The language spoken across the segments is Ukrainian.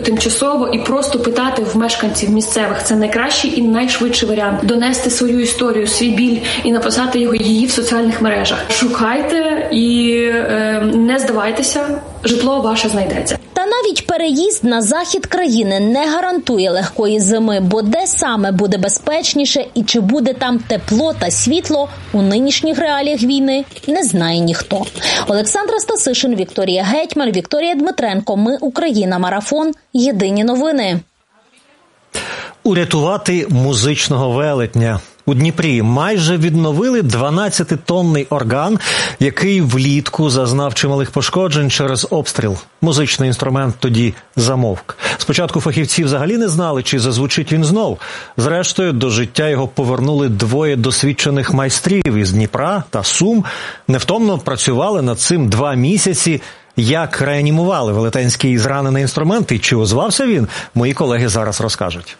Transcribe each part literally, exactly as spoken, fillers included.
тимчасово і просто питати в мешканців місцевих. Це найкращий і найшвидший варіант. Донести свою історію, свій біль і написати його її в соціальних мережах. Шукайте і е, не здавайтеся, житло ваше знайдеться. Та навіть переїзд на захід країни не гарантує легкої зими, бо де саме буде безпечніше і чи буде там тепло та світло у нинішніх реаліях війни, не знає ніхто. Олександра Стасишин, Вікторія Гетьман, Вікторія Дмитренко. Ми Україна. Марафон. Єдині новини. Урятувати музичного велетня. У Дніпрі майже відновили дванадцятитонний орган, який влітку зазнав чималих пошкоджень через обстріл. Музичний інструмент тоді замовк. Спочатку фахівці взагалі не знали, чи зазвучить він знов. Зрештою, до життя його повернули двоє досвідчених майстрів із Дніпра та Сум. Невтомно працювали над цим два місяці. Як реанімували велетенський зранений інструмент і чи озвався він, мої колеги зараз розкажуть.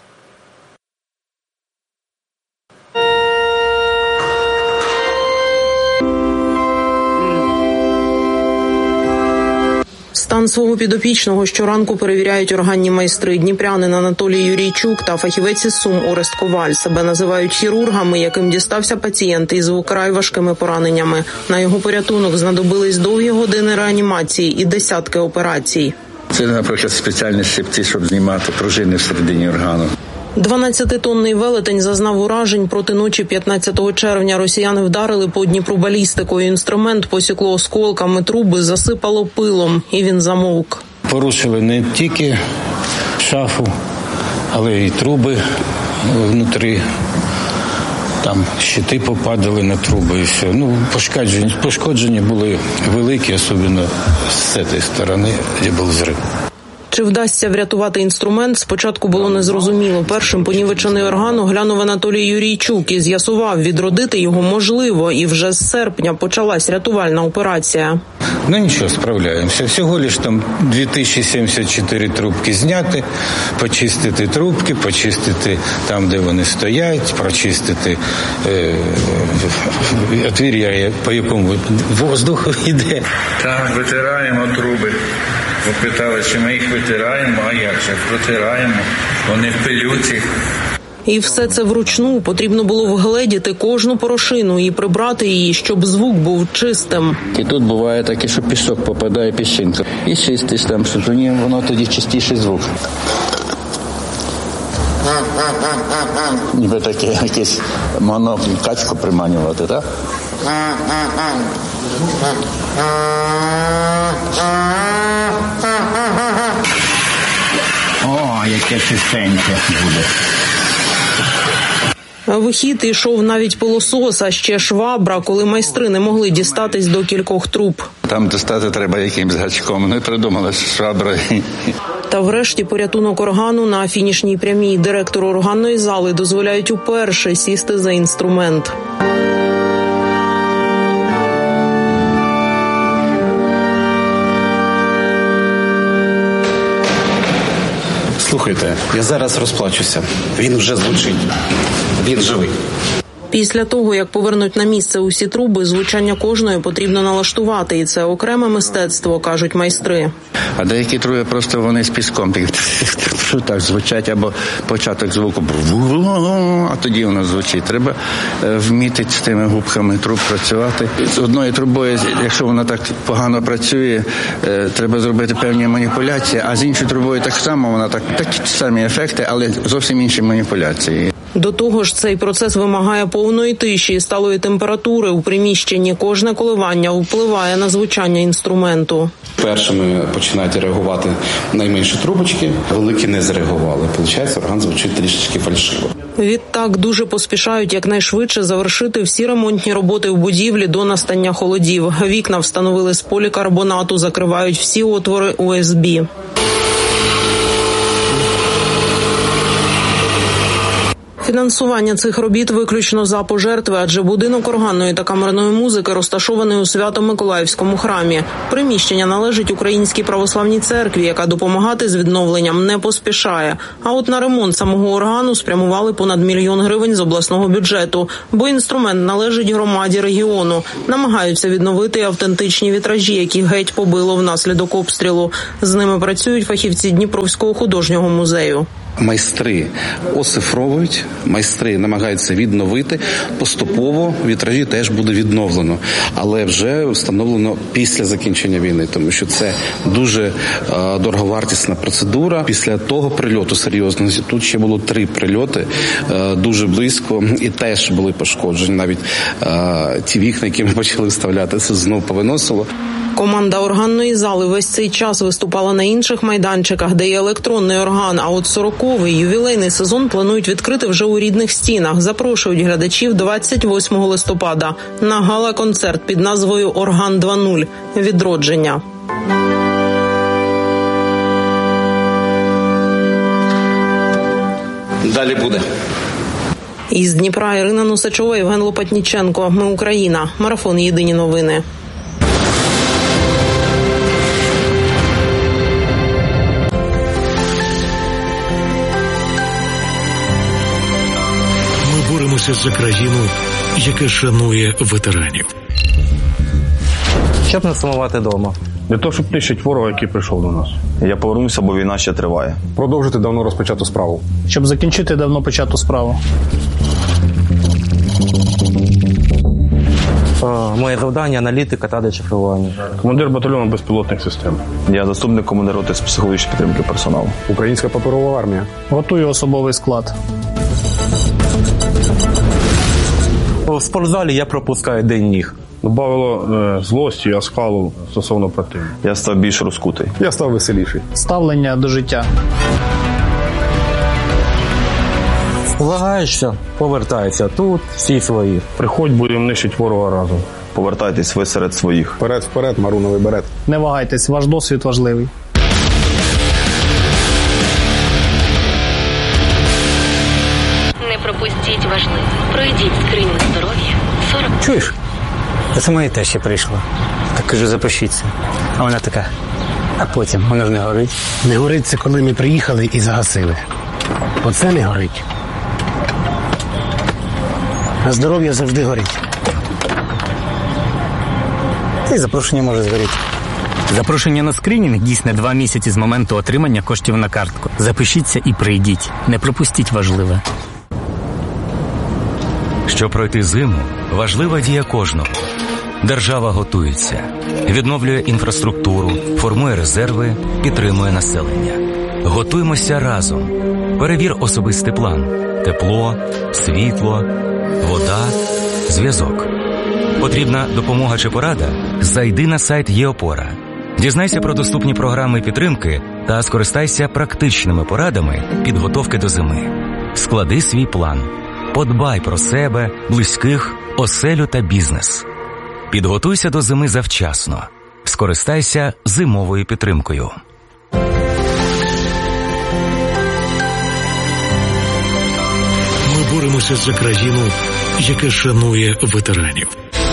Стан свого підопічного щоранку перевіряють органні майстри. Дніпрянин Анатолій Юрійчук та фахівець із Сум Орест Коваль. Себе називають хірургами, яким дістався пацієнт із вкрай важкими пораненнями. На його порятунок знадобились довгі години реанімації і десятки операцій. Це, наприклад, спеціальні щипці, щоб знімати пружини всередині органу. дванадцятитонний велетень зазнав уражень. Проти ночі п'ятнадцятого червня росіяни вдарили по Дніпру балістикою. Інструмент посікло осколками, труби засипало пилом, і він замовк. Порушили не тільки шафу, але й труби внутрі. Там щити попадали на труби і все. Ну, пошкодження, пошкодження були великі, особливо з цієї сторони, де був зрив. Чи вдасться врятувати інструмент, спочатку було незрозуміло. Першим понівечений орган оглянув Анатолій Юрійчук і з'ясував, відродити його можливо. І вже з серпня почалась рятувальна операція. Ну нічого, справляємося. Всього лиш там дві тисячі сімдесят чотири трубки зняти, почистити трубки, почистити там, де вони стоять, прочистити е, отвір, по якому воздух йде. Так, витираємо труби. Ви питали, чи ми їх витираємо, а як же, протираємо, вони в пилюці. І все це вручну. Потрібно було вгледіти кожну порошину і прибрати її, щоб звук був чистим. І тут буває таке, що пісок попадає, піщинка. І чистиш там, що тоді воно тоді чистіший звук. Ніби таке якесь моно качку приманювати, так? О, яке чистеньке буде. Вихід йшов навіть пилосос, а ще швабра, коли майстри не могли дістатись до кількох труб. Там достати треба якимсь гачком. Ми придумали швабра. Та врешті порятунок органу на фінішній прямій. Директору органної зали дозволяють уперше сісти за інструмент. Слухайте, я зараз розплачуся. Він вже звучить. Він живий. Після того, як повернуть на місце усі труби, звучання кожної потрібно налаштувати. І це окреме мистецтво, кажуть майстри. А деякі труби просто вони з піском так звучать, або початок звуку, а тоді воно звучить. Треба вміти з тими губками труб працювати. З одною трубою, якщо вона так погано працює, треба зробити певні маніпуляції, а з іншою трубою так само, вона так, такі самі ефекти, але зовсім інші маніпуляції. До того ж, цей процес вимагає повної тиші і сталої температури у приміщенні. Кожне коливання впливає на звучання інструменту. Першими починають реагувати найменші трубочки, великі не зреагували. Получається, орган звучить трішечки фальшиво. Відтак дуже поспішають якнайшвидше завершити всі ремонтні роботи в будівлі до настання холодів. Вікна встановили з полікарбонату, закривають всі отвори О Ес Бі. Фінансування цих робіт виключно за пожертви, адже будинок органної та камерної музики розташований у Свято-Миколаївському храмі. Приміщення належить Українській православній церкві, яка допомагати з відновленням не поспішає. А от на ремонт самого органу спрямували понад мільйон гривень з обласного бюджету, бо інструмент належить громаді регіону. Намагаються відновити автентичні вітражі, які геть побило внаслідок обстрілу. З ними працюють фахівці Дніпровського художнього музею. Майстри оцифровують, майстри намагаються відновити. Поступово вітражі теж буде відновлено, але вже встановлено після закінчення війни, тому що це дуже е, дороговартісна процедура. Після того прильоту серйозного, тут ще було три прильоти, е, дуже близько, і теж були пошкоджені. Навіть е, ті вікна, які ми почали вставляти, це знов повиносило. Команда органної зали весь цей час виступала на інших майданчиках, де є електронний орган, а от сороковий ювілейний сезон планують відкрити вже у рідних стінах. Запрошують глядачів двадцять восьмого листопада на гала-концерт під назвою «Орган два нуль. Відродження». Далі буде. Із Дніпра Ірина Носачова, Євген Лопатніченко. Ми Україна. Марафон «Єдині новини». Боремося за країну, яка шанує ветеранів. Щоб не сумувати вдома. Для того, щоб нищити ворога, який прийшов до нас. Я повернуся, бо війна ще триває. Продовжити давно розпочату справу. Щоб закінчити давно почату справу. О, моє завдання – аналітика та дешифрування. Командир батальйону безпілотних систем. Я заступник командира роти з психологічної підтримки персоналу. Українська паперова армія. Готую особовий склад. В спортзалі я пропускаю день ніг. Добавило е, злості і оскалу стосовно противника. Я став більш розкутий. Я став веселіший. Ставлення до життя. Влагаєшся, повертається. Тут всі свої. Приходь, будемо нищити ворога разом. Повертайтесь ви серед своїх. Вперед-вперед, маруновий берет. Не вагайтесь, ваш досвід важливий. Не пропустіть важливе. Пройдіть скринінг здоров'я. сорок. Чуєш? Це моє те ще прийшло. Так кажу, запишіться. А вона така, а потім, воно ж не горить. Не горить це, коли ми приїхали і загасили. Оце не горить. А здоров'я завжди горить. І запрошення може згоріти. Запрошення на скринінг дійсне два місяці з моменту отримання коштів на картку. Запишіться і прийдіть. Не пропустіть важливе. Щоб пройти зиму, важлива дія кожного. Держава готується, відновлює інфраструктуру, формує резерви, підтримує населення. Готуємося разом. Перевір особистий план. Тепло, світло, вода, зв'язок. Потрібна допомога чи порада? Зайди на сайт ЄОпора. Дізнайся про доступні програми підтримки та скористайся практичними порадами підготовки до зими. Склади свій план. Подбай про себе, близьких, оселю та бізнес. Підготуйся до зими завчасно. Скористайся зимовою підтримкою. Ми боремося за країну, яка шанує ветеранів.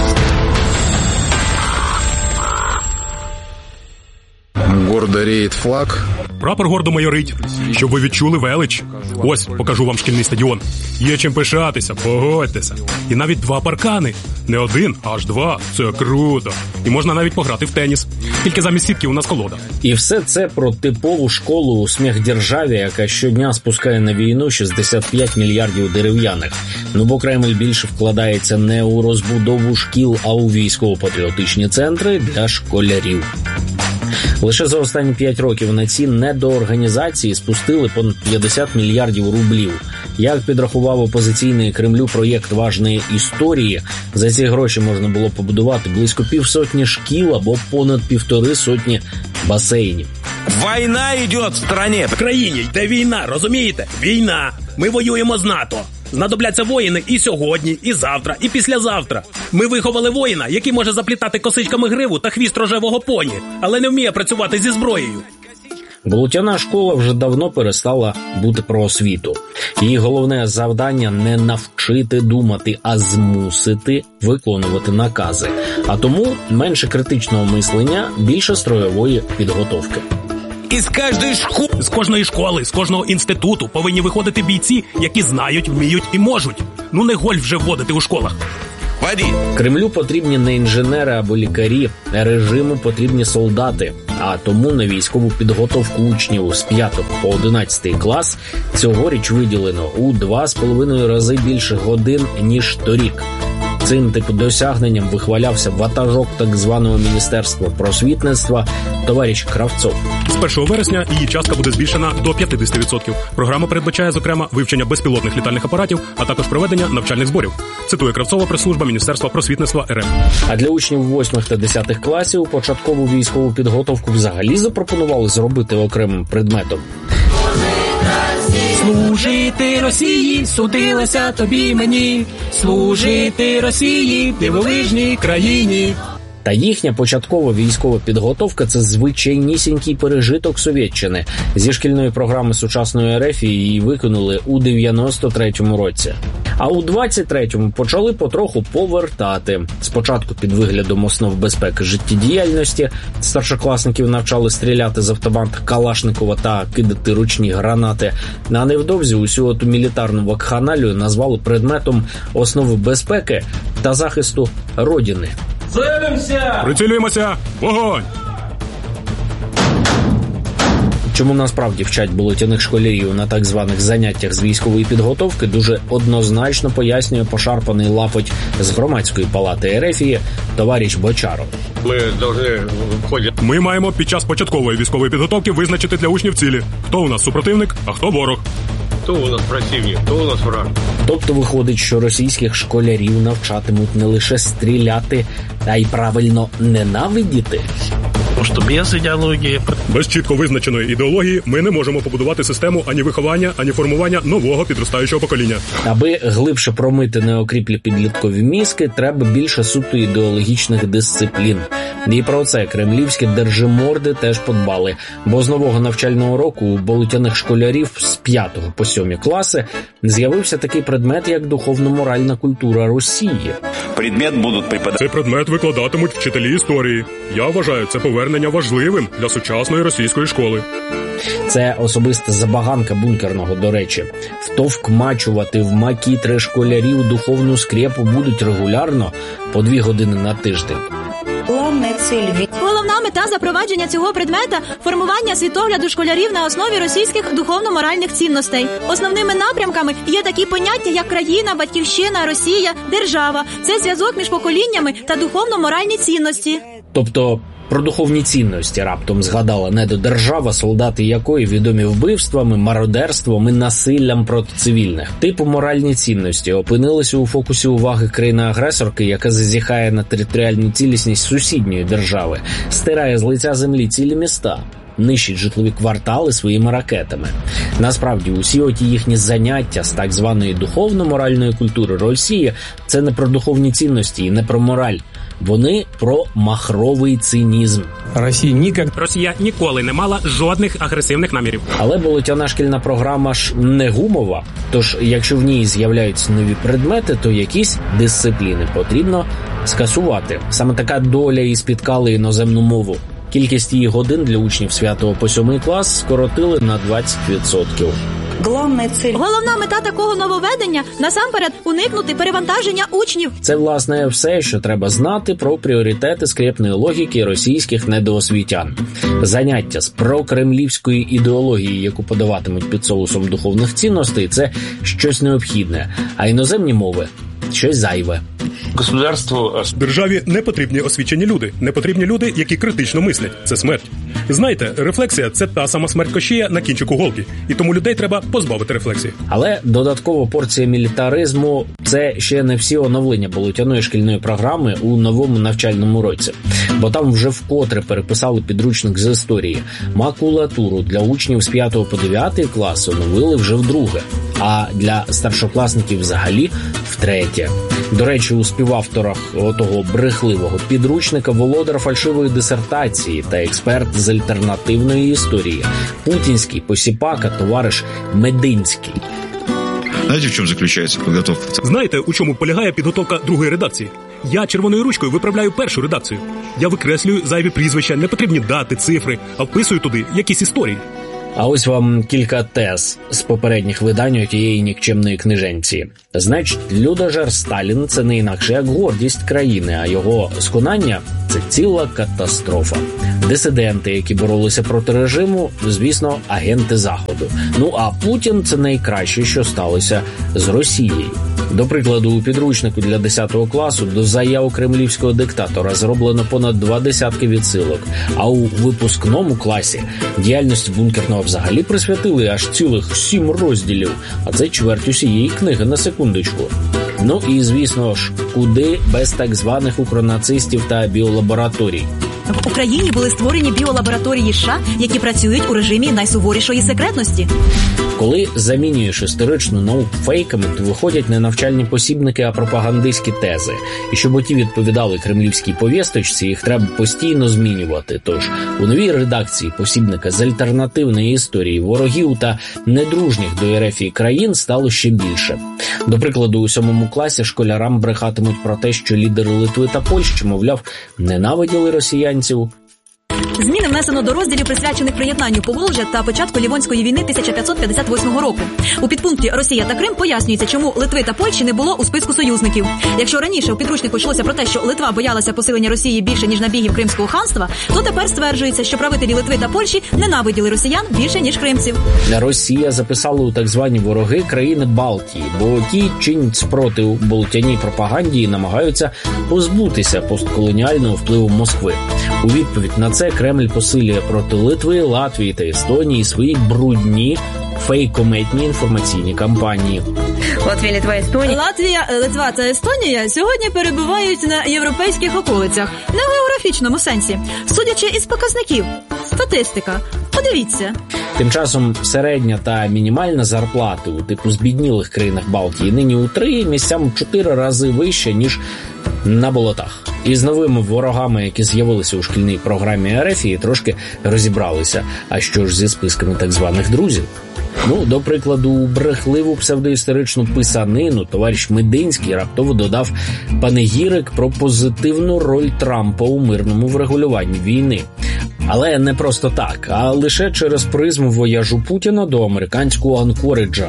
Гордо реет флаг. Прапор гордо майорить, щоб ви відчули велич. Ось, покажу вам шкільний стадіон. Є чим пишатися, погодьтеся. І навіть два паркани. Не один, а аж два. Це круто. І можна навіть пограти в теніс. Тільки замість сітки у нас колода. І все це про типову школу у сміхдержаві, яка щодня спускає на війну шістдесят п'ять мільярдів дерев'яних. Ну бо Кремль більше вкладається не у розбудову шкіл, а у військово-патріотичні центри для школярів. Лише за останні п'ять років на ці недоорганізації спустили понад п'ятдесят мільярдів рублів. Як підрахував опозиційний Кремлю проєкт важної історії, за ці гроші можна було побудувати близько півсотні шкіл або понад півтори сотні басейнів. Війна йде в країні. В країні йде війна, розумієте? Війна. Ми воюємо з НАТО. Знадобляться воїни і сьогодні, і завтра, і післязавтра. Ми виховали воїна, який може заплітати косичками гриву та хвіст рожевого поні, але не вміє працювати зі зброєю. Болотяна школа вже давно перестала бути про освіту. Її головне завдання – не навчити думати, а змусити виконувати накази. А тому менше критичного мислення, більше строєвої підготовки. Із кожної школи, з кожної школи, з кожного інституту повинні виходити бійці, які знають, вміють і можуть. Ну не гольф вже вводити у школах. Воді. Кремлю потрібні не інженери або лікарі, режиму потрібні солдати. А тому на військову підготовку учнів з п'ятого по одинадцятий клас цьогоріч виділено у два з половиною рази більше годин, ніж торік. Цим типу досягненням вихвалявся ватажок так званого Міністерства просвітництва товариш Кравцов. З першого вересня її частка буде збільшена до п'ятдесят відсотків. Програма передбачає, зокрема, вивчення безпілотних літальних апаратів, а також проведення навчальних зборів. Цитує Кравцова прес-служба Міністерства просвітництва РФ. А для учнів восьмих та десятих класів початкову військову підготовку взагалі запропонували зробити окремим предметом. Служити Росії судилося тобі мені, служити Росії дивовижній країні. Та їхня початкова військова підготовка – це звичайнісінький пережиток Совєтщини. Зі шкільної програми сучасної РФ її виконали у дев'яносто третьому році. А у двадцять третьому почали потроху повертати. Спочатку під виглядом основ безпеки життєдіяльності старшокласників навчали стріляти з автомата Калашникова та кидати ручні гранати. А невдовзі усю ту мілітарну вакханалію назвали предметом основи безпеки та захисту Родини. Целимся! Прицілюємося! Вогонь! Чому насправді вчать болотяних школярів на так званих заняттях з військової підготовки, дуже однозначно пояснює пошарпаний лапоть з громадської палати РФ товариш Бочаров. Ми, Ми маємо під час початкової військової підготовки визначити для учнів цілі. Хто у нас супротивник, а хто ворог. Хто у нас противник, хто у нас враг. Тобто виходить, що російських школярів навчатимуть не лише стріляти, а й правильно ненавидіти. Що без ідеології. Без чітко визначеної ідеології ми не можемо побудувати систему ані виховання, ані формування нового підростаючого покоління. Аби глибше промити неокріплі підліткові мізки, треба більше суто ідеологічних дисциплін. І про це кремлівські держиморди теж подбали. Бо з нового навчального року у болотяних школярів з п'ятого по сьомі класи з'явився такий предмет, як духовно-моральна культура Росії. Предмет будуть преподавати. Цей предмет викладатимуть вчителі історії. Я вважаю це повернення важливим для сучасної російської школи. Це особиста забаганка бункерного, до речі. Втовкмачувати в макітри школярів духовну скрепу будуть регулярно по дві години на тиждень. Головна мета запровадження цього предмета – формування світогляду школярів на основі російських духовно-моральних цінностей. Основними напрямками є такі поняття, як країна, батьківщина, Росія, держава. Це зв'язок між поколіннями та духовно-моральні цінності. Тобто про духовні цінності раптом згадала недодержава, солдати якої відомі вбивствами, мародерством і насиллям проти цивільних. Типу моральні цінності опинилися у фокусі уваги країни-агресорки, яка зазіхає на територіальну цілісність сусідньої держави, стирає з лиця землі цілі міста, нищить житлові квартали своїми ракетами. Насправді, усі оті їхні заняття з так званої духовно-моральної культури Росії – це не про духовні цінності і не про мораль. Вони про махровий цинізм. Росія ніколи... Росія ніколи не мала жодних агресивних намірів. Але болотяна шкільна програма ж не гумова. Тож, якщо в ній з'являються нові предмети, то якісь дисципліни потрібно скасувати. Саме така доля і спіткала іноземну мову. Кількість її годин для учнів з п'ятого по сьомий клас скоротили на двадцять відсотків. Головна мета такого нововведення – насамперед уникнути перевантаження учнів. Це, власне, все, що треба знати про пріоритети скрєпної логіки російських недоосвітян. Заняття з прокремлівської ідеології, яку подаватимуть під соусом духовних цінностей – це щось необхідне, а іноземні мови – щось зайве. Государству... Державі не потрібні освічені люди. Не потрібні люди, які критично мислять. Це смерть. Знаєте, рефлексія – це та сама смерть Кощія на кінчику голки. І тому людей треба позбавити рефлексії. Але додаткова порція мілітаризму – це ще не всі оновлення болотяної шкільної програми у новому навчальному році. Бо там вже вкотре переписали підручник з історії. Макулатуру для учнів з п'ятого по дев'ятий клас оновили вже вдруге. а для старшокласників взагалі втретє. До речі, у співавторах отого брехливого підручника володар фальшивої дисертації та експерт з альтернативної історії, путінський посіпака товариш Мединський. Знаєте, в чому заключається підготовка? Знаєте, у чому полягає підготовка другої редакції? Я червоною ручкою виправляю першу редакцію. Я викреслюю зайві прізвища, непотрібні дати, цифри, а вписую туди якісь історії. А ось вам кілька тез з попередніх видань тієї нікчемної книженці. Значить, людожер Сталін – це не інакше як гордість країни, а його сконання – це ціла катастрофа. Дисиденти, які боролися проти режиму, звісно, агенти Заходу. Ну а Путін – це найкраще, що сталося з Росією. До прикладу, у підручнику для десятого класу до заяв кремлівського диктатора зроблено понад два десятки відсилок, а у випускному класі діяльність бункерного взагалі присвятили аж цілих сім розділів, а це чверть усієї книги на секундочку. Ну і, звісно ж, куди без так званих укронацистів та біолабораторій. В Україні були створені біолабораторії США, які працюють у режимі найсуворішої секретності. Коли замінюєш історичну науку фейками, то виходять не навчальні посібники, а пропагандистські тези. І щоб оті відповідали кремлівській повісточці, їх треба постійно змінювати. Тож у новій редакції посібника з альтернативної історії ворогів та недружніх до РФ країн стало ще більше. До прикладу, у сьомому класі школярам брехатимуть про те, що лідери Литви та Польщі, мовляв, ненавиділи росіянців. Зміни внесено до розділів, присвячених приєднанню Поволжя та початку Лівонської війни тисяча п'ятсот п'ятдесят восьмого року. У підпункті «Росія та Крим» пояснюється, чому Литви та Польщі не було у списку союзників. Якщо раніше у підручнику йшлося про те, що Литва боялася посилення Росії більше, ніж набігів Кримського ханства, то тепер стверджується, що правителі Литви та Польщі ненавиділи росіян більше, ніж кримців. Росія записала у так звані вороги країни Балтії, бо ті чинять спротив болтяній пропаганді і намагаються позбутися постколоніального впливу Москви. У відповідь на це Кремль посилює проти Литви, Латвії та Естонії свої брудні фейкометні інформаційні кампанії. Латвія, Литва, Естонія. Латвія, Литва та Естонія сьогодні перебувають на європейських околицях. Не в географічному сенсі. Судячи із показників. Статистика. Подивіться. Тим часом середня та мінімальна зарплати у типу збіднілих країнах Балтії нині у три, місцям у чотири рази вище, ніж на болотах. І з новими ворогами, які з'явилися у шкільній програмі РФ, трошки розібралися. А що ж зі списками так званих друзів? Ну, до прикладу, у брехливу псевдоісторичну писанину товариш Мединський раптово додав панегірик про позитивну роль Трампа у мирному врегулюванні війни. Але не просто так, а лише через призму вояжу Путіна до американського Анкориджа.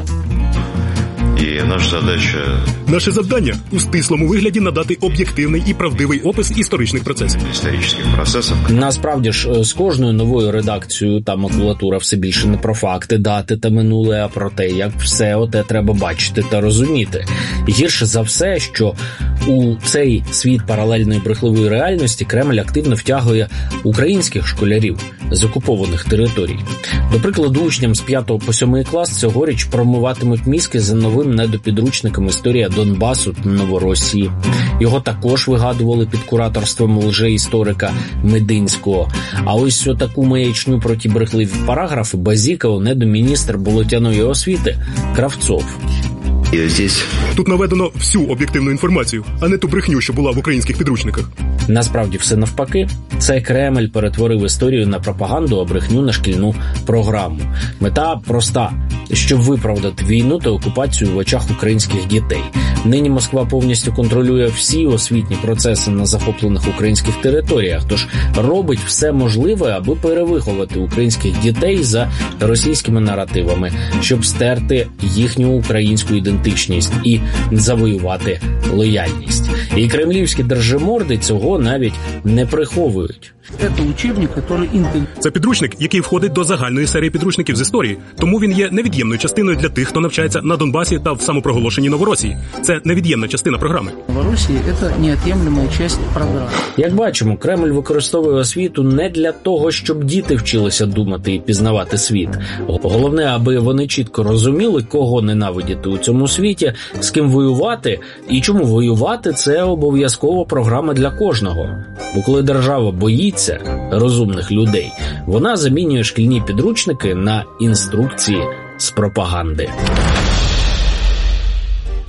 І наша задача... Наше завдання – у стислому вигляді надати об'єктивний і правдивий опис історичних процесів. Історичних процесів. Насправді ж, з кожною новою редакцією та макулатура все більше не про факти, дати та минуле, а про те, як все оте треба бачити та розуміти. Гірше за все, що у цей світ паралельної брехливої реальності Кремль активно втягує українських школярів з окупованих територій. До прикладу, учням з п'ятого по сьомий клас цьогоріч промиватимуть мізки за новим недопідручником «Історія Донбасу та Новоросії». Його також вигадували під кураторством лже-історика Мединського. А ось таку маячню про ті брехливі параграфи базікав недоміністр болотяної освіти Кравцов. Тут наведено всю об'єктивну інформацію, а не ту брехню, що була в українських підручниках. Насправді все навпаки. Це Кремль перетворив історію на пропаганду, а брехню на шкільну програму. Мета проста – щоб виправдати війну та окупацію в очах українських дітей. Нині Москва повністю контролює всі освітні процеси на захоплених українських територіях, тож робить все можливе, аби перевиховати українських дітей за російськими наративами, щоб стерти їхню українську ідентичність і завоювати лояльність. І кремлівські держиморди цього навіть не приховують. Це підручник, який входить до загальної серії підручників з історії, тому він є невід'ємною частиною для тих, хто навчається на Донбасі та в самопроголошеній Новоросії. Це невід'ємна частина програми. Новоросія – це невід'ємна частина програми. Як бачимо, Кремль використовує освіту не для того, щоб діти вчилися думати і пізнавати світ. Головне, аби вони чітко розуміли, кого ненавидіти у цьому світі, з ким воювати і чому воювати – це обов'язкова програма для кожного. Бо коли держава боїться розумних людей, вона замінює шкільні підручники на інструкції з пропаганди.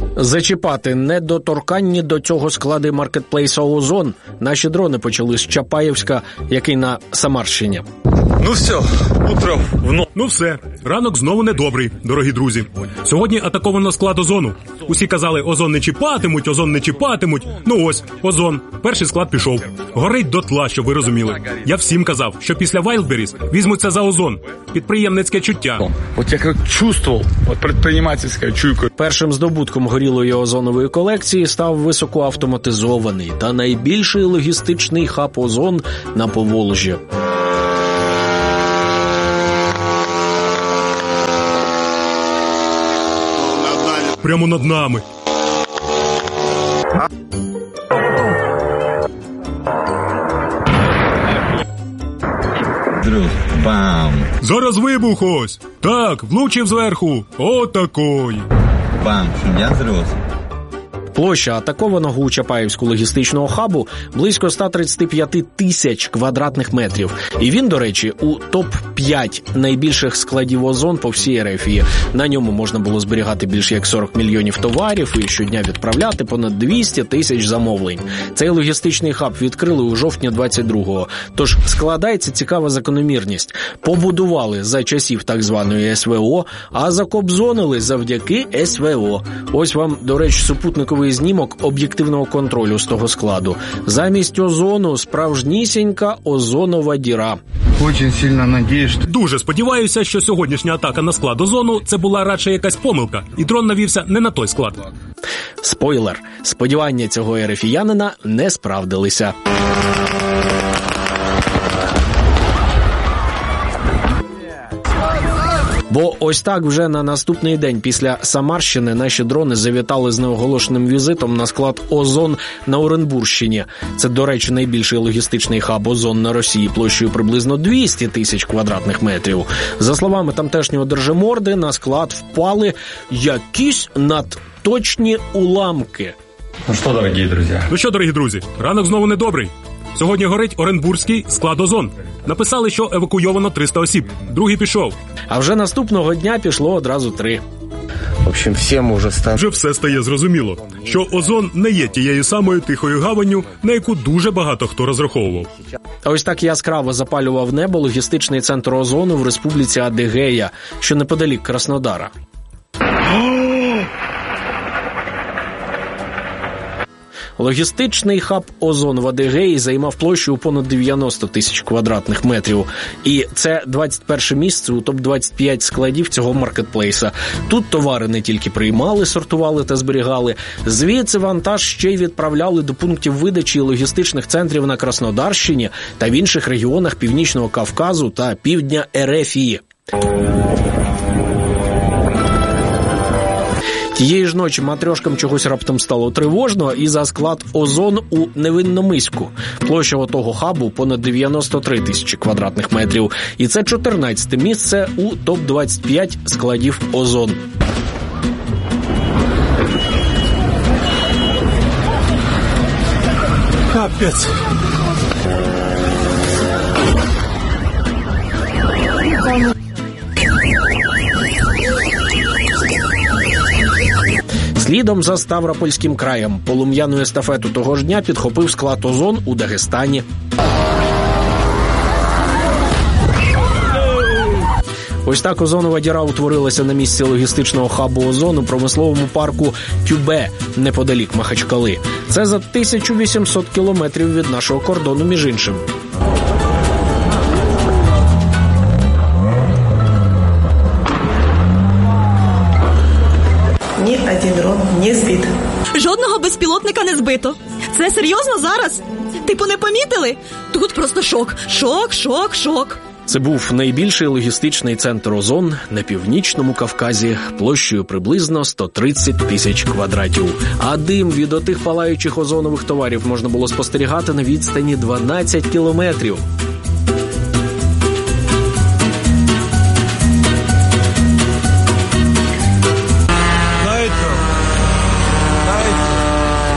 Зачіпати недоторканні до цього склади маркетплейса «Озон» наші дрони почали з Чапаєвська, який на Самарщині. Ну все, утро вновь. Ну все, ранок знову недобрий, дорогі друзі. Сьогодні атаковано склад Озону. Усі казали, Озон не чіпатимуть, Озон не чіпатимуть. Ну ось, Озон. Перший склад пішов. Горить дотла, щоб ви розуміли. Я всім казав, що після Wildberries візьмуться за Озон. Підприємницьке чуття. От я як чувствував, от предпринимательська чуйка. Першим здобутком горілої озонової колекції став високоавтоматизований та найбільший логістичний хаб «Озон» на Поволжі. Прямо над нами. Бам! Зараз вибух ось. Так, влучив зверху. Отакой. Бам! Я зрос. Площа атакованого у Чапаєвську логістичного хабу близько сто тридцять п'ять тисяч квадратних метрів. І він, до речі, у топ п'ять найбільших складів «Озон» по всій РФ. На ньому можна було зберігати більше як сорок мільйонів товарів і щодня відправляти понад двісті тисяч замовлень. Цей логістичний хаб відкрили у жовтні двадцять другого. Тож складається цікава закономірність. Побудували за часів так званої СВО, а закобзонили завдяки СВО. Ось вам, до речі, супутниковий знімок об'єктивного контролю з того складу. Замість озону справжнісінька озонова діра. Очень сильно надіюсь. Дуже сподіваюся, що сьогоднішня атака на склад Озону – це була радше якась помилка, і дрон навівся не на той склад. Спойлер. Сподівання цього ерефіянина не справдилися. Бо ось так вже на наступний день після Самарщини наші дрони завітали з неоголошеним візитом на склад «Озон» на Оренбурщині. Це, до речі, найбільший логістичний хаб «Озон» на Росії площею приблизно двісті тисяч квадратних метрів. За словами тамтешнього держиморди, на склад впали якісь надточні уламки. Ну що, дорогі друзі? Ну що, дорогі друзі, ранок знову недобрий. Сьогодні горить Оренбурзький склад «Озон». Написали, що евакуйовано триста осіб. Другий пішов. А вже наступного дня пішло одразу три. В общем, всім уже стає... Вже все стає зрозуміло, що Озон не є тією самою тихою гаванню, на яку дуже багато хто розраховував. Ось так яскраво запалював небо логістичний центр Озону в республіці Адигея, що неподалік Краснодара. Логістичний хаб «Озон» в Адигеї займав площу у понад дев'яносто тисяч квадратних метрів. І це двадцять перше місце у топ двадцять п'ять складів цього маркетплейса. Тут товари не тільки приймали, сортували та зберігали. Звідси вантаж ще й відправляли до пунктів видачі логістичних центрів на Краснодарщині та в інших регіонах Північного Кавказу та півдня РФ. Тієї ж ночі матрьошкам чогось раптом стало тривожно, і за склад «Озон» у Невинномиську. Площа отого хабу понад дев'яносто три тисячі квадратних метрів. І це чотирнадцяте місце у топ двадцять п'ять складів «Озон». Капець. Слідом за Ставропольським краєм полум'яну естафету того ж дня підхопив склад «Озон» у Дагестані. Ось так озонова діра утворилася на місці логістичного хабу «Озон» у промисловому парку Тюбе, неподалік Махачкали. Це за тисячу вісімсот кілометрів від нашого кордону, між іншим. Ні один дрон не збит. Жодного безпілотника не збито. Це серйозно зараз? Типу не помітили? Тут просто шок. Шок, шок, шок. Це був найбільший логістичний центр «Озон» на Північному Кавказі площею приблизно сто тридцять тисяч квадратів. А дим від отих палаючих озонових товарів можна було спостерігати на відстані дванадцять кілометрів.